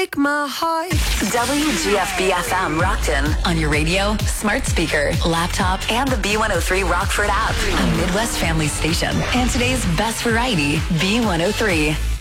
Break my heart. WGFB-FM Rockton on your radio, smart speaker, laptop, and the B103 Rockford app. A Midwest family station. And today's best variety, B103.